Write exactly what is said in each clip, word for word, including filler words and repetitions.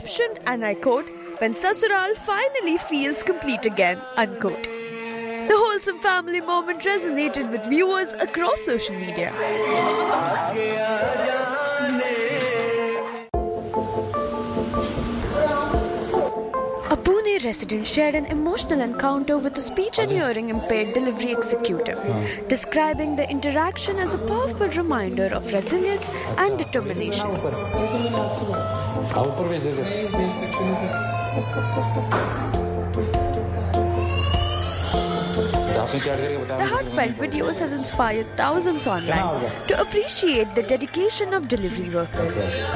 captioned, and I quote, "When Sasural finally feels complete again," unquote. The wholesome family moment resonated with viewers across social media. A Pune resident shared an emotional encounter with a speech and hearing impaired delivery executive, describing the interaction as a powerful reminder of resilience and determination. The heartfelt videos has inspired thousands online to appreciate the dedication of delivery workers.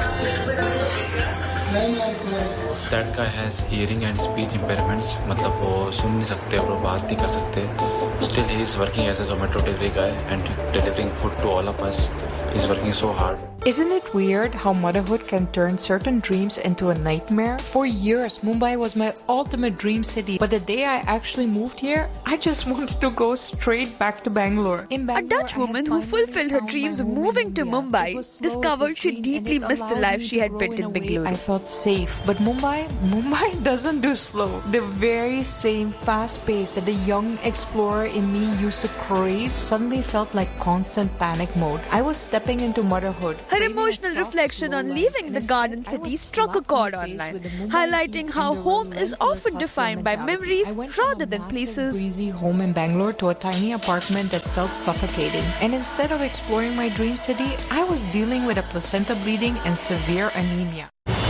That guy has hearing and speech impairments. मतलब वो सुन नहीं सकते और वो बात नहीं कर सकते. Still he is working as a Zomato delivery guy and delivering food to all of us. He's working so hard. Isn't it weird how motherhood can turn certain dreams into a nightmare? For years, Mumbai was my ultimate dream city. But the day I actually moved here, I just wanted to go straight back to Bangalore. In Bangalore, a Dutch woman who fulfilled her dreams of moving to Mumbai discovered she deeply missed the life she had built in Bangalore. I felt safe. But Mumbai, Mumbai doesn't do slow. The very same fast pace that the young explorer in me used to crave suddenly felt like constant panic mode. I was stepping into motherhood. Her emotional reflection on leaving the garden city struck a chord online, highlighting how home is often defined by memories rather than places. Breezy home in Bangalore to a tiny apartment that felt suffocating. And instead of exploring my dream city, I was dealing with a placenta bleeding and severe anemia.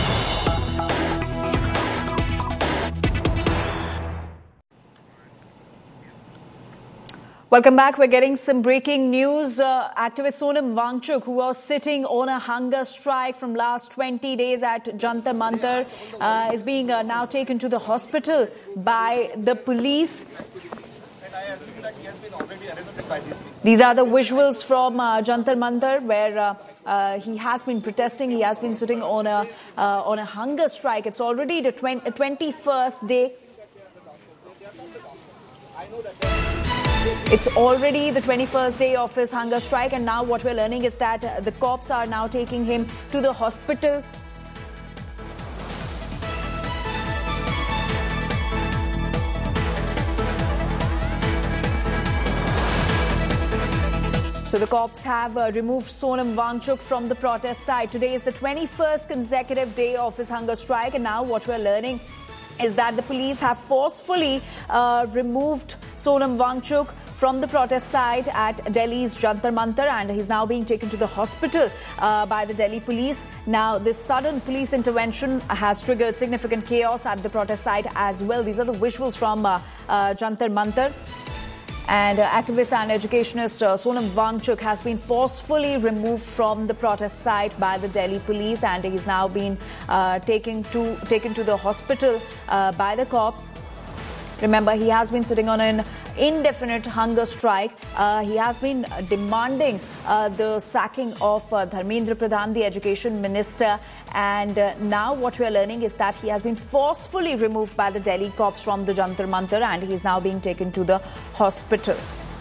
Welcome back. We're getting some breaking news. Uh, activist Sonam Wangchuk, who was sitting on a hunger strike from last twenty days at Jantar Mantar, uh, is being uh, now taken to the hospital by the police. These are the visuals from uh, Jantar Mantar, where uh, uh, he has been protesting. He has been sitting on a uh, on a hunger strike. It's already the twenty-first day. It's already the twenty-first day of his hunger strike, and now what we're learning is that uh, the cops are now taking him to the hospital. So the cops have uh, removed Sonam Wangchuk from the protest site. Today is the twenty-first consecutive day of his hunger strike, and now what we're learning is that the police have forcefully uh, removed Sonam Wangchuk from the protest site at Delhi's Jantar Mantar, and he's now being taken to the hospital uh, by the Delhi police. Now, this sudden police intervention has triggered significant chaos at the protest site as well. These are the visuals from uh, uh, Jantar Mantar. And uh, activist and educationist uh, Sonam Wangchuk has been forcefully removed from the protest site by the Delhi police, and he's now been uh, taken to taken to the hospital uh, by the cops. Remember, he has been sitting on an indefinite hunger strike. Uh, he has been demanding uh, the sacking of uh, Dharmendra Pradhan, the education minister. And uh, now what we are learning is that he has been forcefully removed by the Delhi cops from the Jantar Mantar, and he is now being taken to the hospital.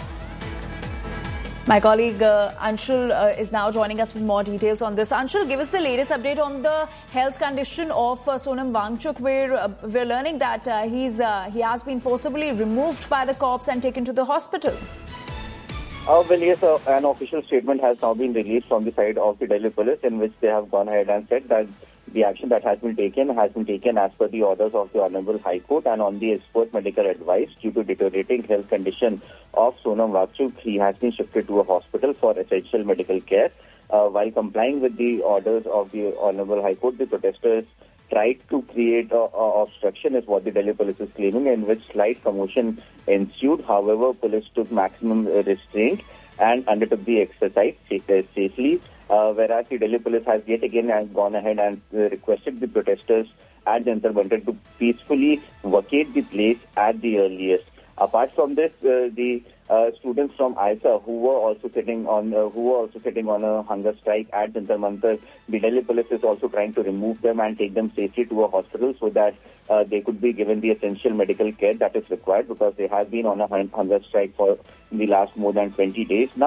My colleague uh, Anshul uh, is now joining us with more details on this. Anshul, give us the latest update on the health condition of uh, Sonam Wangchuk. We're, uh, we're learning that uh, he's, uh, he has been forcibly removed by the cops and taken to the hospital. Uh, well, yes, uh, an official statement has now been released from the side of the Delhi police, in which they have gone ahead and said that the action that has been taken has been taken as per the orders of the Honorable High Court and on the expert medical advice. Due to deteriorating health condition of Sonam Wangchuk, he has been shifted to a hospital for essential medical care. Uh, while complying with the orders of the Honorable High Court, the protesters tried to create a, a obstruction, is what the Delhi police is claiming, in which slight commotion ensued. However, police took maximum restraint and undertook the exercise safely. Uh, whereas the Delhi police has yet again has gone ahead and uh, requested the protesters at Jantar Mantar to peacefully vacate the place at the earliest. Apart from this, uh, the uh, students from I S A who were also sitting on uh, who were also sitting on a hunger strike at Jantar Mantar, the Delhi police is also trying to remove them and take them safely to a hospital so that uh, they could be given the essential medical care that is required, because they have been on a hunger strike for the last more than twenty days now.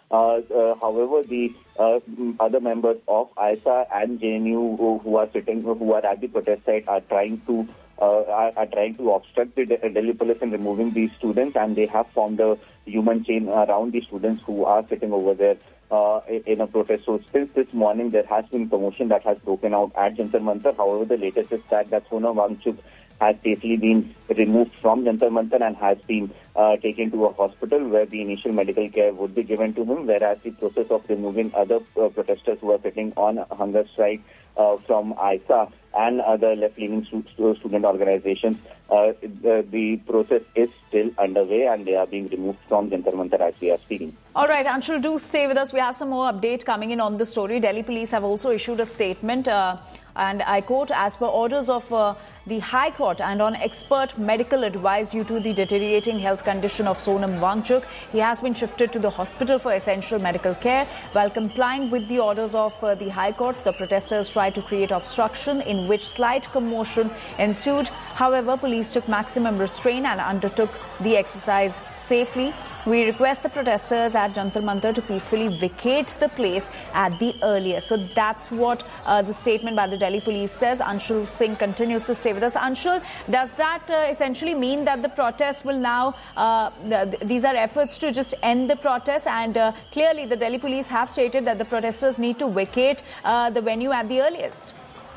Uh, uh, however, the uh, other members of I S A and J N U who, who are sitting, who are at the protest site, are trying to uh, are, are trying to obstruct the Delhi police in removing these students, and they have formed a human chain around the students who are sitting over there uh, in a protest. So since this morning, there has been commotion that has broken out at Jantar Mantar. However, the latest is that that Sonam Wangchuk has safely been removed from Jantar Mantar and has been uh, taken to a hospital where the initial medical care would be given to him, whereas the process of removing other uh, protesters who are sitting on hunger strike uh, from I S A and other left-leaning student organizations, uh, the, the process is still underway and they are being removed from Jantar Mantar as we are speaking. All right, Anshul, do stay with us. We have some more update coming in on the story. Delhi police have also issued a statement, uh, and I quote, as per orders of uh, the High Court and on expert medical advice due to the deteriorating health condition of Sonam Wangchuk, he has been shifted to the hospital for essential medical care. While complying with the orders of uh, the High Court, the protesters tried to create obstruction in which slight commotion ensued. However, police took maximum restraint and undertook the exercise safely. We request the protesters at Jantar Mantar to peacefully vacate the place at the earliest. So that's what uh, the statement by the Delhi police says. Anshul Singh continues to stay with us. Anshul, does that uh, essentially mean that the protests will now, uh, th these are efforts to just end the protest, and uh, clearly the Delhi police have stated that the protesters need to vacate uh, the venue at the earliest?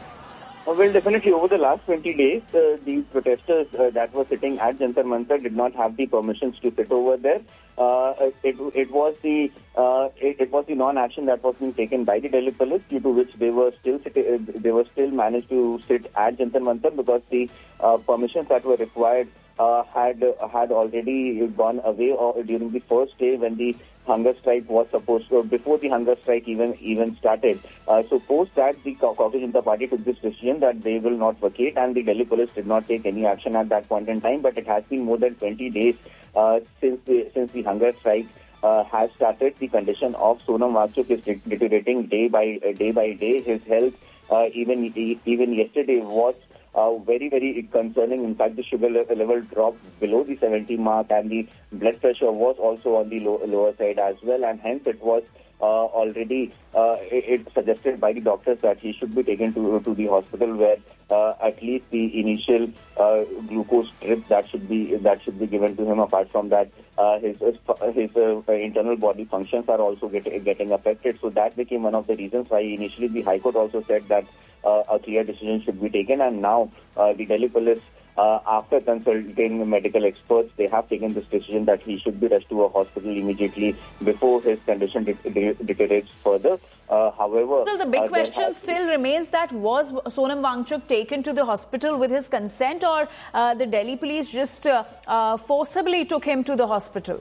Well, definitely over the last twenty days, uh, the protesters uh, that were sitting at Jantar Mantar did not have the permissions to sit over there. Uh, it, it was the uh, it, it was the non-action that was being taken by the Delhi police, due to which they were still uh, they were still managed to sit at Jantar Mantar, because the uh, permissions that were required uh, had uh, had already gone away or during the first day when the hunger strike was supposed to, before the hunger strike even even started. Uh, so post that, the Caucasian Janata Party took this decision that they will not vacate, and the Delhi police did not take any action at that point in time. But it has been more than twenty days uh, since the since the hunger strike uh, has started. The condition of Sonam Wangchuk is deteriorating day by uh, day by day. His health, uh, even even yesterday, was Uh, very, very concerning. In fact, the sugar level dropped below the seventy mark, and the blood pressure was also on the low, lower side as well, and hence it was uh, already uh, it, it suggested by the doctors that he should be taken to to the hospital, where uh, at least the initial uh, glucose drip that should be that should be given to him. Apart from that, uh, his his uh, internal body functions are also get, getting affected. So that became one of the reasons why initially the High Court also said that Uh, a clear decision should be taken, and now uh, the Delhi police, uh, after consulting medical experts, they have taken this decision that he should be rushed to a hospital immediately before his condition de de deteriorates further. Uh, however, well, the big uh, question still remains that was Sonam Wangchuk taken to the hospital with his consent, or uh, the Delhi police just uh, uh, forcibly took him to the hospital?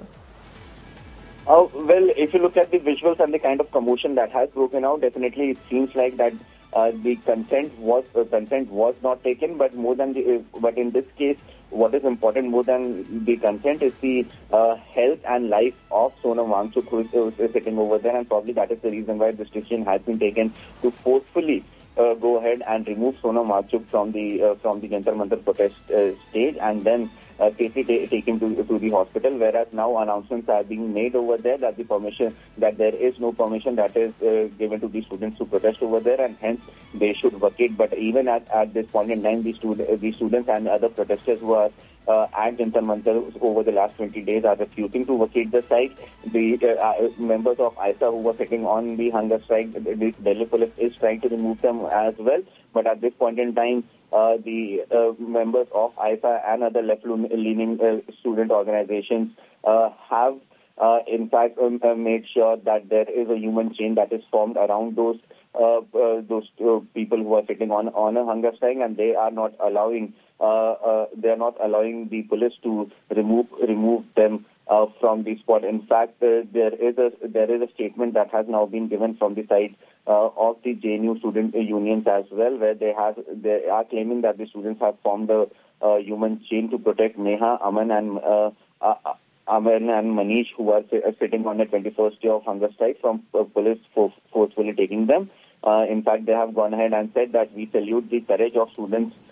Uh, well, if you look at the visuals and the kind of commotion that has broken out, definitely it seems like that Uh, the consent was uh, consent was not taken, but more than the, uh, but in this case, what is important more than the consent is the uh, health and life of Sonam Wangchuk, who is, uh, is sitting over there, and probably that is the reason why this decision has been taken to forcefully uh, go ahead and remove Sonam Wangchuk from the uh, from the Jantar Mantar protest uh, stage, and then Uh, safely ta take him to, to the hospital, whereas now announcements are being made over there that the permission, that there is no permission that is uh, given to the students to protest over there, and hence they should vacate. But even at, at this point in time, the, stud the students and other protesters who are uh, at Jantar Mantar over the last twenty days are refusing to vacate the site. The uh, uh, members of I S A who were sitting on the hunger strike, the, the Delhi police is trying to remove them as well. But at this point in time, Uh, the uh, members of I S A and other left-leaning uh, student organizations uh, have, uh, in fact, um, uh, made sure that there is a human chain that is formed around those uh, uh, those uh, people who are sitting on on a hunger strike, and they are not allowing uh, uh, they are not allowing the police to remove remove them uh, from the spot. In fact, uh, there is a there is a statement that has now been given from the side Uh, of the J N U student unions as well, where they have they are claiming that the students have formed a uh, human chain to protect Neha, Aman, and uh, uh, Aman and Manish, who are sitting on the twenty-first day of hunger strike, from uh, police for forcefully taking them. Uh, in fact, they have gone ahead and said that we salute the courage of students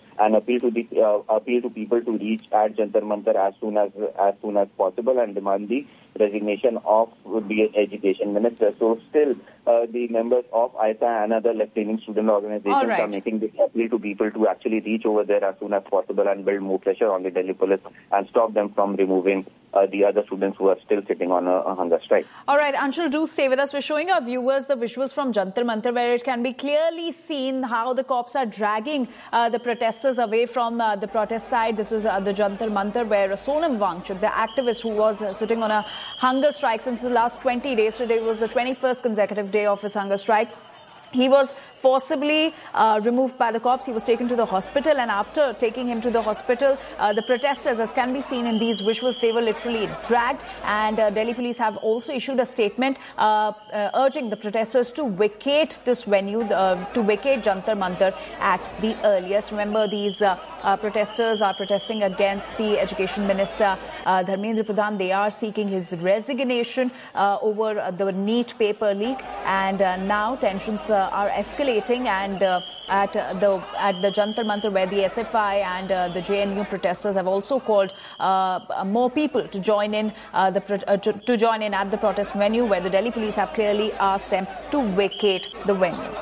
and appeal to the uh, appeal to people to reach at Jantar Mantar as soon as as soon as possible and demand the resignation of the education minister. So still, uh, the members of I S A and other left-leaning student organizations right. are making this appeal to people to actually reach over there as soon as possible and build more pressure on the Delhi police and stop them from removing uh, the other students who are still sitting on a, a hunger strike. All right, Anshul, do stay with us. We're showing our viewers the visuals from Jantar Mantar, where it can be clearly seen how the cops are dragging uh, the protesters away from uh, the protest side. This is uh, the Jantar Mantar, where Sonam Wangchuk, the activist who was uh, sitting on a hunger strike since the last twenty days. Today was the twenty-first consecutive day of his hunger strike. He was forcibly uh, removed by the cops. He was taken to the hospital, and after taking him to the hospital, uh, the protesters, as can be seen in these visuals, they were literally dragged. And uh, Delhi police have also issued a statement uh, uh, urging the protesters to vacate this venue, uh, to vacate Jantar Mantar at the earliest. Remember, these uh, uh, protesters are protesting against the Education Minister, uh, Dharmendra Pradhan. They are seeking his resignation uh, over uh, the NEET paper leak, and uh, now tensions uh, are escalating, and uh, at uh, the at the Jantar Mantar, where the S F I and uh, the J N U protesters have also called uh, more people to join in uh, the uh, to, to join in at the protest venue, where the Delhi police have clearly asked them to vacate the venue.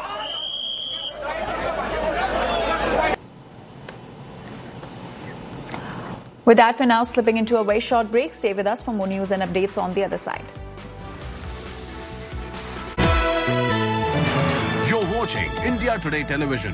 With that, we're now slipping into a very short break. Stay with us for more news and updates on the other side. Watching India Today Television.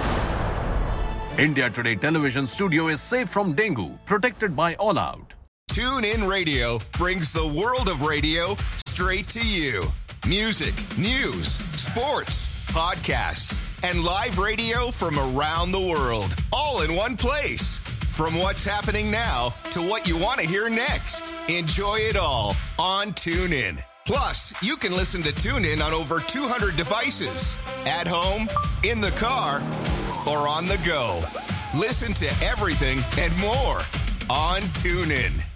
India Today Television studio is safe from dengue, protected by All Out. Tune In Radio brings the world of radio straight to you. Music, news, sports, podcasts, and live radio from around the world, all in one place. From what's happening now to what you want to hear next. Enjoy it all on TuneIn. Plus, you can listen to TuneIn on over two hundred devices. At home, in the car, or on the go. Listen to everything and more on TuneIn.